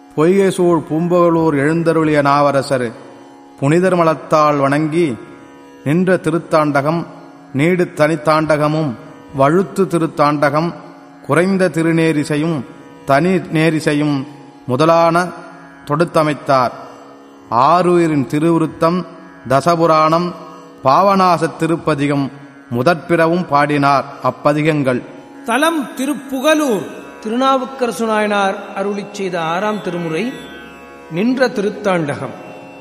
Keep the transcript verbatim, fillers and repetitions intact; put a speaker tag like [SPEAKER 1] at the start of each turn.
[SPEAKER 1] பொய்கைசூழ் பூம்பகலூர் எழுந்தருளிய நாவரசர் புனிதர் மலத்தால் வணங்கி நின்ற திருத்தாண்டகம் நீடு தனித்தாண்டகமும் வழுத்து திருத்தாண்டகம் குறைந்த திருநேரிசையும் தனி நேரிசையும் முதலான தொடுத்தமைத்தார். ஆறுயிரின் திருவுருத்தம், தசபுராணம், பாவநாசத் திருப்பதிகம் முதற்பிறவும் பாடினார். அப்பதிகங்கள்
[SPEAKER 2] தலம் திருப்புகலூர். திருநாவுக்கரசு நாயனார் அருளிச் செய்த ஆறாம் திருமுறை நின்ற திருத்தாண்டகம்.